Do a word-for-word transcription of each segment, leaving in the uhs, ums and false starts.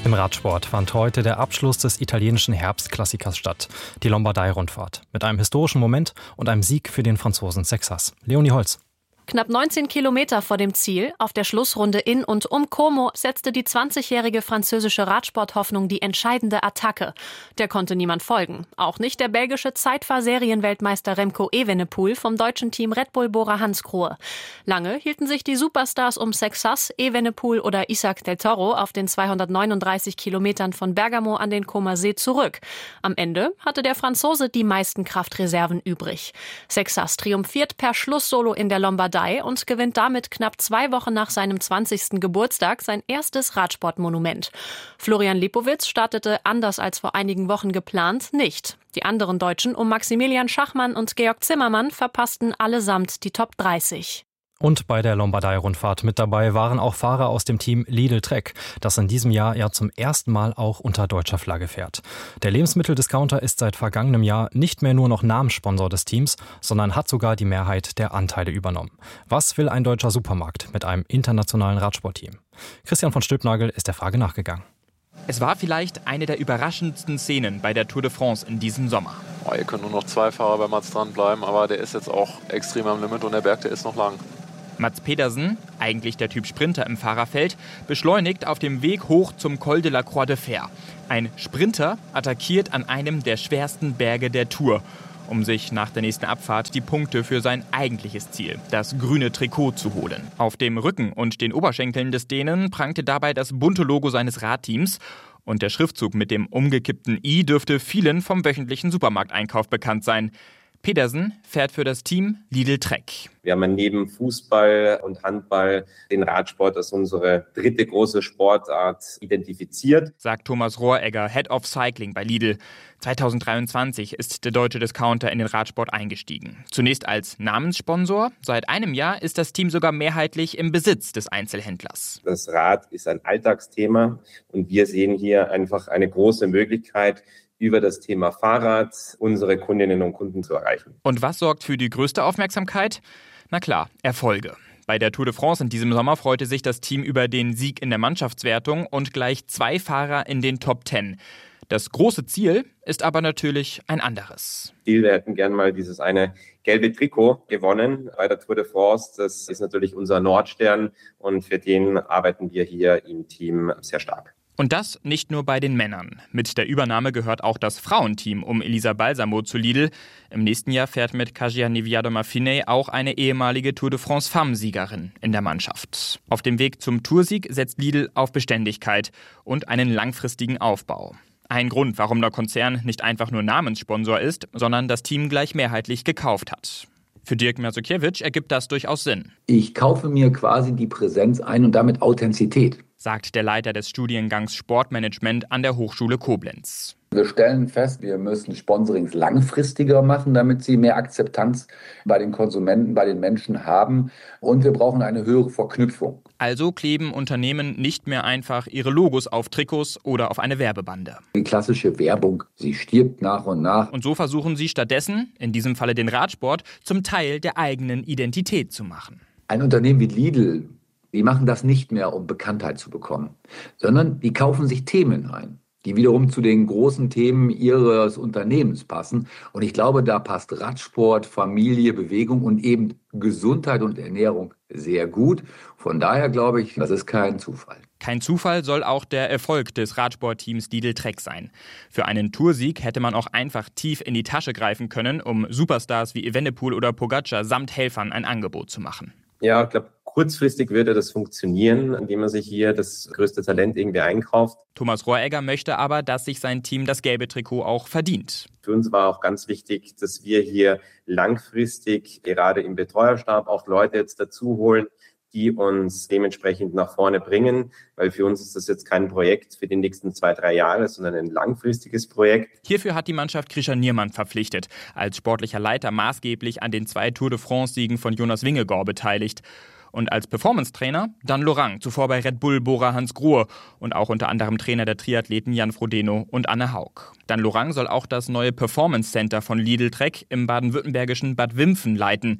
Im Radsport fand heute der Abschluss des italienischen Herbstklassikers statt, die Lombardei-Rundfahrt, mit einem historischen Moment und einem Sieg für den Franzosen Sexas. Leonie Holz. Knapp neunzehn Kilometer vor dem Ziel, auf der Schlussrunde in und um Como, setzte die zwanzigjährige französische Radsporthoffnung die entscheidende Attacke. Der konnte niemand folgen. Auch nicht der belgische Zeitfahr-Serienweltmeister Remco Evenepoel vom deutschen Team Red Bull Bora-Hansgrohe. Lange hielten sich die Superstars um Sexas, Evenepoel oder Isaac del Toro auf den zweihundertneununddreißig Kilometern von Bergamo an den Comer See zurück. Am Ende hatte der Franzose die meisten Kraftreserven übrig. Sexas triumphiert per Schlusssolo in der Lombardei und gewinnt damit knapp zwei Wochen nach seinem zwanzigsten Geburtstag sein erstes Radsportmonument. Florian Lipowitz startete anders als vor einigen Wochen geplant nicht. Die anderen Deutschen um Maximilian Schachmann und Georg Zimmermann verpassten allesamt die Top dreißig. Und bei der Lombardei-Rundfahrt mit dabei waren auch Fahrer aus dem Team Lidl Trek, das in diesem Jahr ja zum ersten Mal auch unter deutscher Flagge fährt. Der Lebensmitteldiscounter ist seit vergangenem Jahr nicht mehr nur noch Namenssponsor des Teams, sondern hat sogar die Mehrheit der Anteile übernommen. Was will ein deutscher Supermarkt mit einem internationalen Radsportteam? Christian von Stülpnagel ist der Frage nachgegangen. Es war vielleicht eine der überraschendsten Szenen bei der Tour de France in diesem Sommer. Oh, ihr könnt nur noch zwei Fahrer bei Mats dranbleiben, aber der ist jetzt auch extrem am Limit und der Berg, der ist noch lang. Mats Pedersen, eigentlich der Typ Sprinter im Fahrerfeld, beschleunigt auf dem Weg hoch zum Col de la Croix de Fer. Ein Sprinter attackiert an einem der schwersten Berge der Tour, um sich nach der nächsten Abfahrt die Punkte für sein eigentliches Ziel, das grüne Trikot, zu holen. Auf dem Rücken und den Oberschenkeln des Dänen prangte dabei das bunte Logo seines Radteams. Und der Schriftzug mit dem umgekippten I dürfte vielen vom wöchentlichen Supermarkteinkauf bekannt sein. Pedersen fährt für das Team Lidl Trek. Wir haben neben Fußball und Handball den Radsport als unsere dritte große Sportart identifiziert, sagt Thomas Rohregger, Head of Cycling bei Lidl. zweitausenddreiundzwanzig ist der deutsche Discounter in den Radsport eingestiegen. Zunächst als Namenssponsor. Seit einem Jahr ist das Team sogar mehrheitlich im Besitz des Einzelhändlers. Das Rad ist ein Alltagsthema und wir sehen hier einfach eine große Möglichkeit, über das Thema Fahrrad unsere Kundinnen und Kunden zu erreichen. Und was sorgt für die größte Aufmerksamkeit? Na klar, Erfolge. Bei der Tour de France in diesem Sommer freute sich das Team über den Sieg in der Mannschaftswertung und gleich zwei Fahrer in den Top Ten. Das große Ziel ist aber natürlich ein anderes. Wir hätten gern mal dieses eine gelbe Trikot gewonnen bei der Tour de France. Das ist natürlich unser Nordstern und für den arbeiten wir hier im Team sehr stark. Und das nicht nur bei den Männern. Mit der Übernahme gehört auch das Frauenteam um Elisa Balsamo zu Lidl. Im nächsten Jahr fährt mit Kasia Neviado-Maffine auch eine ehemalige Tour de France Femme-Siegerin in der Mannschaft. Auf dem Weg zum Toursieg setzt Lidl auf Beständigkeit und einen langfristigen Aufbau. Ein Grund, warum der Konzern nicht einfach nur Namenssponsor ist, sondern das Team gleich mehrheitlich gekauft hat. Für Dirk Merzokiewicz ergibt das durchaus Sinn. Ich kaufe mir quasi die Präsenz ein und damit Authentizität, sagt der Leiter des Studiengangs Sportmanagement an der Hochschule Koblenz. Wir stellen fest, wir müssen Sponsorings langfristiger machen, damit sie mehr Akzeptanz bei den Konsumenten, bei den Menschen haben. Und wir brauchen eine höhere Verknüpfung. Also kleben Unternehmen nicht mehr einfach ihre Logos auf Trikots oder auf eine Werbebande. Die klassische Werbung, sie stirbt nach und nach. Und so versuchen sie stattdessen, in diesem Falle den Radsport, zum Teil der eigenen Identität zu machen. Ein Unternehmen wie Lidl, die machen das nicht mehr, um Bekanntheit zu bekommen, sondern die kaufen sich Themen ein, die wiederum zu den großen Themen ihres Unternehmens passen. Und ich glaube, da passt Radsport, Familie, Bewegung und eben Gesundheit und Ernährung sehr gut. Von daher glaube ich, das ist kein Zufall. Kein Zufall soll auch der Erfolg des Radsportteams Lidl Trek sein. Für einen Toursieg hätte man auch einfach tief in die Tasche greifen können, um Superstars wie Evenepoel oder Pogacar samt Helfern ein Angebot zu machen. Ja, ich glaube, kurzfristig würde das funktionieren, indem man sich hier das größte Talent irgendwie einkauft. Thomas Rohregger möchte aber, dass sich sein Team das gelbe Trikot auch verdient. Für uns war auch ganz wichtig, dass wir hier langfristig gerade im Betreuerstab auch Leute jetzt dazu holen, die uns dementsprechend nach vorne bringen, weil für uns ist das jetzt kein Projekt für die nächsten zwei, drei Jahre, sondern ein langfristiges Projekt. Hierfür hat die Mannschaft Krischer Niermann verpflichtet, als sportlicher Leiter maßgeblich an den zwei Tour de France-Siegen von Jonas Vingegaard beteiligt. Und als Performance-Trainer Dan Lorang, zuvor bei Red Bull Bora-Hansgrohe und auch unter anderem Trainer der Triathleten Jan Frodeno und Anne Haug. Dan Lorang soll auch das neue Performance Center von Lidl Trek im baden-württembergischen Bad Wimpfen leiten.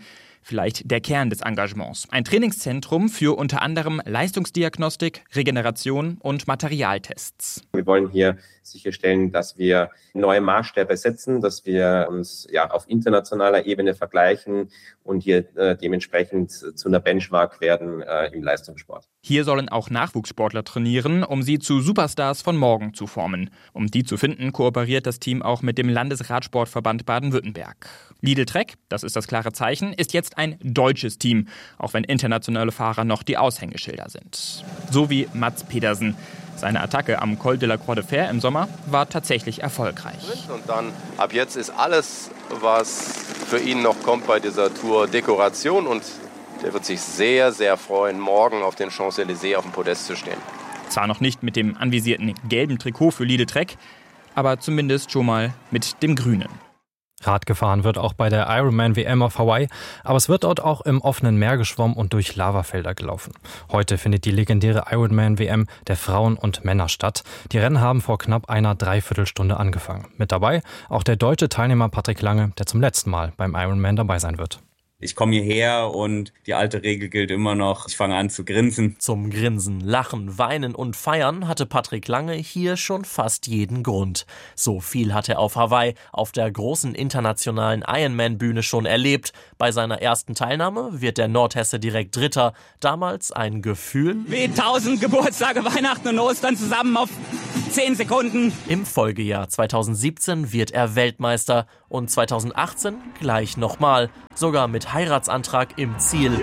vielleicht der Kern des Engagements. Ein Trainingszentrum für unter anderem Leistungsdiagnostik, Regeneration und Materialtests. Wir wollen hier sicherstellen, dass wir neue Maßstäbe setzen, dass wir uns ja auf internationaler Ebene vergleichen und hier äh, dementsprechend zu einer Benchmark werden äh, im Leistungssport. Hier sollen auch Nachwuchssportler trainieren, um sie zu Superstars von morgen zu formen. Um die zu finden, kooperiert das Team auch mit dem Landesradsportverband Baden-Württemberg. Lidl Trek, das ist das klare Zeichen, ist jetzt ein deutsches Team, auch wenn internationale Fahrer noch die Aushängeschilder sind. So wie Mats Pedersen. Seine Attacke am Col de la Croix de Fer im Sommer war tatsächlich erfolgreich. Und dann ab jetzt ist alles, was für ihn noch kommt bei dieser Tour, Dekoration. Und der wird sich sehr, sehr freuen, morgen auf den Champs-Élysées auf dem Podest zu stehen. Zwar noch nicht mit dem anvisierten gelben Trikot für Lidl Trek, aber zumindest schon mal mit dem grünen. Rad gefahren wird auch bei der Ironman-W M auf Hawaii, aber es wird dort auch im offenen Meer geschwommen und durch Lavafelder gelaufen. Heute findet die legendäre Ironman-W M der Frauen und Männer statt. Die Rennen haben vor knapp einer Dreiviertelstunde angefangen. Mit dabei auch der deutsche Teilnehmer Patrick Lange, der zum letzten Mal beim Ironman dabei sein wird. Ich komme hierher und die alte Regel gilt immer noch. Ich fange an zu grinsen. Zum Grinsen, Lachen, Weinen und Feiern hatte Patrick Lange hier schon fast jeden Grund. So viel hat er auf Hawaii auf der großen internationalen Ironman-Bühne schon erlebt. Bei seiner ersten Teilnahme wird der Nordhesse direkt Dritter. Damals ein Gefühl wie tausend Geburtstage, Weihnachten und Ostern zusammen auf zehn Sekunden. Im Folgejahr zweitausendsiebzehn wird er Weltmeister und zweitausendachtzehn gleich nochmal, sogar mit Heiratsantrag im Ziel.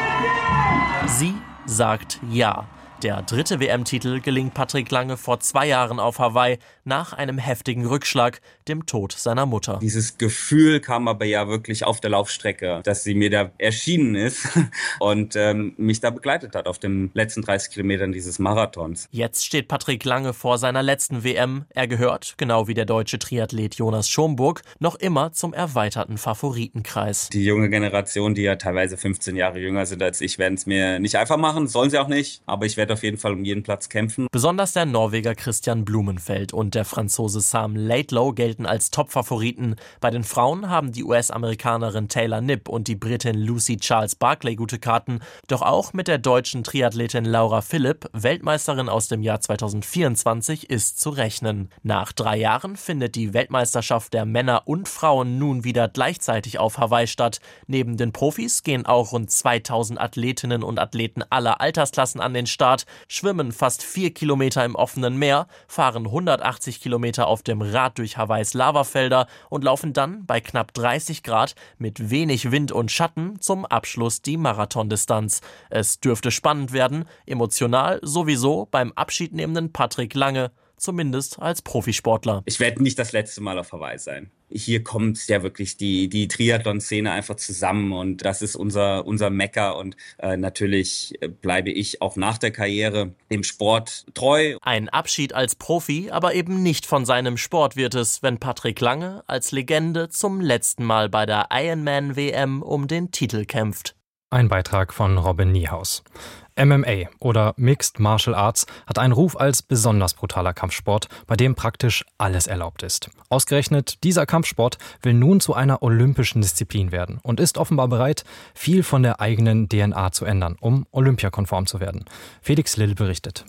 Sie sagt ja. Der dritte W M-Titel gelingt Patrick Lange vor zwei Jahren auf Hawaii nach einem heftigen Rückschlag, dem Tod seiner Mutter. Dieses Gefühl kam aber ja wirklich auf der Laufstrecke, dass sie mir da erschienen ist und ähm, mich da begleitet hat auf den letzten dreißig Kilometern dieses Marathons. Jetzt steht Patrick Lange vor seiner letzten W M. Er gehört, genau wie der deutsche Triathlet Jonas Schomburg, noch immer zum erweiterten Favoritenkreis. Die junge Generation, die ja teilweise fünfzehn Jahre jünger sind als ich, werden es mir nicht einfach machen, sollen sie auch nicht, aber ich werde auf jeden Fall um jeden Platz kämpfen. Besonders der Norweger Christian Blumenfeld und der Franzose Sam Laidlow gelten als Top-Favoriten. Bei den Frauen haben die U S-Amerikanerin Taylor Knipp und die Britin Lucy Charles Barclay gute Karten. Doch auch mit der deutschen Triathletin Laura Philipp, Weltmeisterin aus dem Jahr zweitausendvierundzwanzig, ist zu rechnen. Nach drei Jahren findet die Weltmeisterschaft der Männer und Frauen nun wieder gleichzeitig auf Hawaii statt. Neben den Profis gehen auch rund zweitausend Athletinnen und Athleten aller Altersklassen an den Start, schwimmen fast vier Kilometer im offenen Meer, fahren hundertachtzig Kilometer auf dem Rad durch Hawaiis Lavafelder und laufen dann bei knapp dreißig Grad mit wenig Wind und Schatten zum Abschluss die Marathondistanz. Es dürfte spannend werden, emotional sowieso beim abschiednehmenden Patrick Lange, zumindest als Profisportler. Ich werde nicht das letzte Mal auf Hawaii sein. Hier kommt ja wirklich die, die Triathlon-Szene einfach zusammen und das ist unser, unser Mekka und äh, natürlich bleibe ich auch nach der Karriere dem Sport treu. Ein Abschied als Profi, aber eben nicht von seinem Sport wird es, wenn Patrick Lange als Legende zum letzten Mal bei der Ironman-W M um den Titel kämpft. Ein Beitrag von Robin Niehaus. M M A oder Mixed Martial Arts hat einen Ruf als besonders brutaler Kampfsport, bei dem praktisch alles erlaubt ist. Ausgerechnet dieser Kampfsport will nun zu einer olympischen Disziplin werden und ist offenbar bereit, viel von der eigenen D N A zu ändern, um olympiakonform zu werden. Felix Lill berichtet.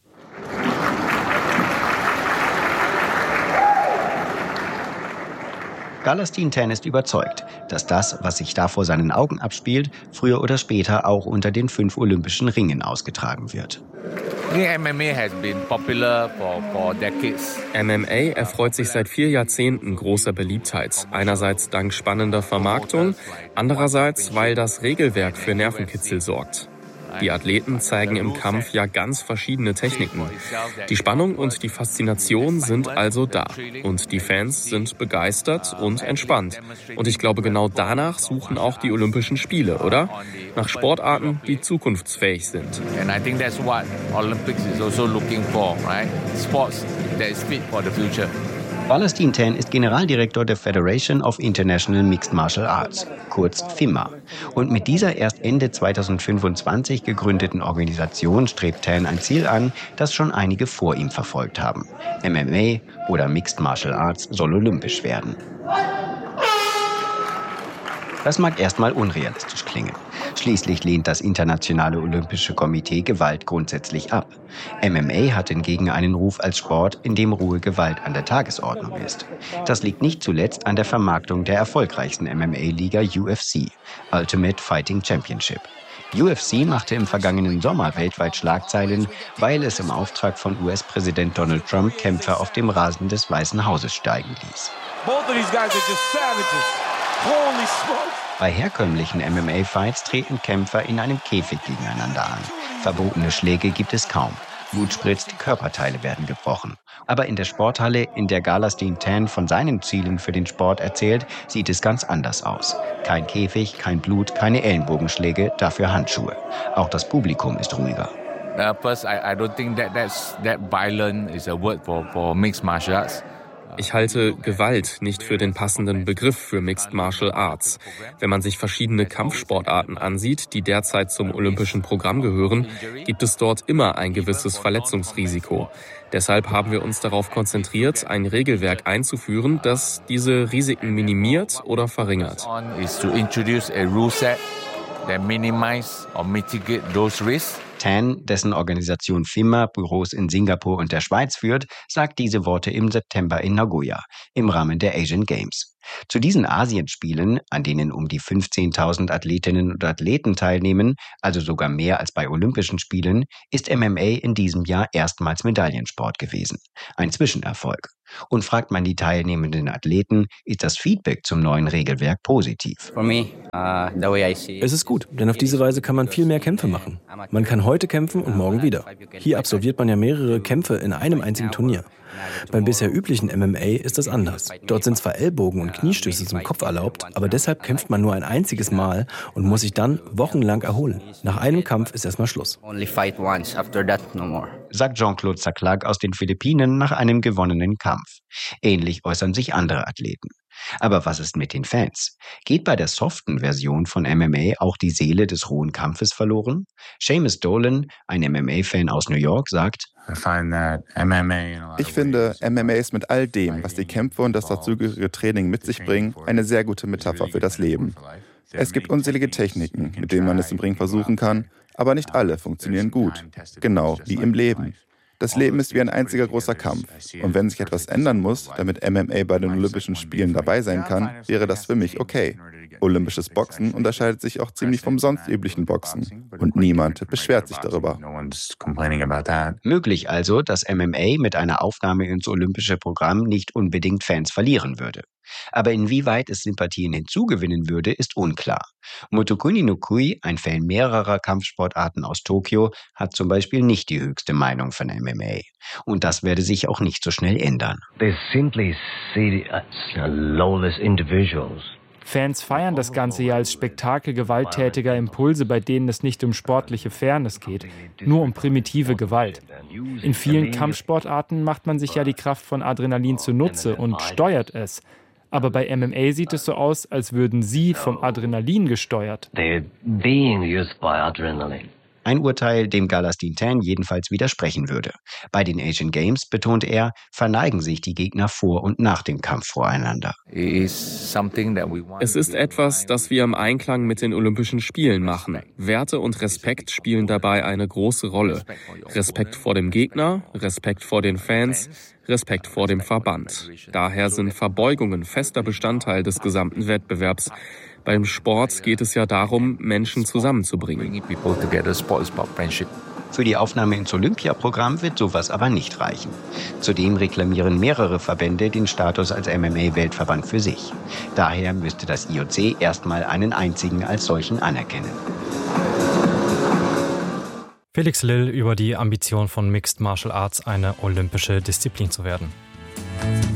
Galastin Tan ist überzeugt, dass das, was sich da vor seinen Augen abspielt, früher oder später auch unter den fünf olympischen Ringen ausgetragen wird. M M A erfreut sich seit vier Jahrzehnten großer Beliebtheit. Einerseits dank spannender Vermarktung, andererseits, weil das Regelwerk für Nervenkitzel sorgt. Die Athleten zeigen im Kampf ja ganz verschiedene Techniken. Die Spannung und die Faszination sind also da. Und die Fans sind begeistert und entspannt. Und ich glaube, genau danach suchen auch die Olympischen Spiele, oder? Nach Sportarten, die zukunftsfähig sind. And I think that's what Olympics is also looking for, right? Sports that is fit for the future. Galastin Tan ist Generaldirektor der Federation of International Mixed Martial Arts, kurz F I M A. Und mit dieser erst Ende zweitausendfünfundzwanzig gegründeten Organisation strebt Tan ein Ziel an, das schon einige vor ihm verfolgt haben. M M A oder Mixed Martial Arts soll olympisch werden. Das mag erstmal unrealistisch klingen. Schließlich lehnt das Internationale Olympische Komitee Gewalt grundsätzlich ab. M M A hat hingegen einen Ruf als Sport, in dem rohe Gewalt an der Tagesordnung ist. Das liegt nicht zuletzt an der Vermarktung der erfolgreichsten M M A-Liga U F C, Ultimate Fighting Championship. U F C machte im vergangenen Sommer weltweit Schlagzeilen, weil es im Auftrag von U S-Präsident Donald Trump Kämpfer auf dem Rasen des Weißen Hauses steigen ließ. Bei herkömmlichen M M A-Fights treten Kämpfer in einem Käfig gegeneinander an. Verbotene Schläge gibt es kaum. Blut spritzt, Körperteile werden gebrochen. Aber in der Sporthalle, in der Galastin Tan von seinen Zielen für den Sport erzählt, sieht es ganz anders aus. Kein Käfig, kein Blut, keine Ellenbogenschläge, dafür Handschuhe. Auch das Publikum ist ruhiger. Uh, first, I, I don't think that that's, that violent is a word for, for mixed martial arts. Ich halte Gewalt nicht für den passenden Begriff für Mixed Martial Arts. Wenn man sich verschiedene Kampfsportarten ansieht, die derzeit zum olympischen Programm gehören, gibt es dort immer ein gewisses Verletzungsrisiko. Deshalb haben wir uns darauf konzentriert, ein Regelwerk einzuführen, das diese Risiken minimiert oder verringert. Tan, dessen Organisation F I M A Büros in Singapur und der Schweiz führt, sagt diese Worte im September in Nagoya im Rahmen der Asian Games. Zu diesen Asienspielen, an denen um die fünfzehntausend Athletinnen und Athleten teilnehmen, also sogar mehr als bei Olympischen Spielen, ist M M A in diesem Jahr erstmals Medaillensport gewesen. Ein Zwischenerfolg. Und fragt man die teilnehmenden Athleten, ist das Feedback zum neuen Regelwerk positiv. Es ist gut, denn auf diese Weise kann man viel mehr Kämpfe machen. Man kann heute kämpfen und morgen wieder. Hier absolviert man ja mehrere Kämpfe in einem einzigen Turnier. Beim bisher üblichen M M A ist das anders. Dort sind zwar Ellbogen und Kniestöße zum Kopf erlaubt, aber deshalb kämpft man nur ein einziges Mal und muss sich dann wochenlang erholen. Nach einem Kampf ist erstmal Schluss. Sagt Jean-Claude Zaclac aus den Philippinen nach einem gewonnenen Kampf. Ähnlich äußern sich andere Athleten. Aber was ist mit den Fans? Geht bei der soften Version von M M A auch die Seele des rohen Kampfes verloren? Seamus Dolan, ein M M A-Fan aus New York, sagt: Ich finde, M M A ist mit all dem, was die Kämpfe und das dazugehörige Training mit sich bringen, eine sehr gute Metapher für das Leben. Es gibt unzählige Techniken, mit denen man es im Ring versuchen kann, aber nicht alle funktionieren gut, genau wie im Leben. Das Leben ist wie ein einziger großer Kampf. Und wenn sich etwas ändern muss, damit M M A bei den Olympischen Spielen dabei sein kann, wäre das für mich okay. Olympisches Boxen unterscheidet sich auch ziemlich vom sonst üblichen Boxen. Und niemand beschwert sich darüber. Möglich also, dass M M A mit einer Aufnahme ins olympische Programm nicht unbedingt Fans verlieren würde. Aber inwieweit es Sympathien hinzugewinnen würde, ist unklar. Motokuni Nokui, ein Fan mehrerer Kampfsportarten aus Tokio, hat zum Beispiel nicht die höchste Meinung von M M A. Und das werde sich auch nicht so schnell ändern. They simply see us as lawless individuals. Fans feiern das Ganze ja als Spektakel gewalttätiger Impulse, bei denen es nicht um sportliche Fairness geht, nur um primitive Gewalt. In vielen Kampfsportarten macht man sich ja die Kraft von Adrenalin zunutze und steuert es. Aber bei M M A sieht es so aus, als würden sie vom Adrenalin gesteuert. They're being used by adrenaline. Ein Urteil, dem Galastin Tan jedenfalls widersprechen würde. Bei den Asian Games, betont er, verneigen sich die Gegner vor und nach dem Kampf voreinander. Es ist etwas, das wir im Einklang mit den Olympischen Spielen machen. Werte und Respekt spielen dabei eine große Rolle. Respekt vor dem Gegner, Respekt vor den Fans, Respekt vor dem Verband. Daher sind Verbeugungen fester Bestandteil des gesamten Wettbewerbs. Beim Sport geht es ja darum, Menschen zusammenzubringen. Für die Aufnahme ins Olympiaprogramm wird sowas aber nicht reichen. Zudem reklamieren mehrere Verbände den Status als M M A-Weltverband für sich. Daher müsste das I O C erstmal einen einzigen als solchen anerkennen. Felix Lill über die Ambition von Mixed Martial Arts, eine olympische Disziplin zu werden.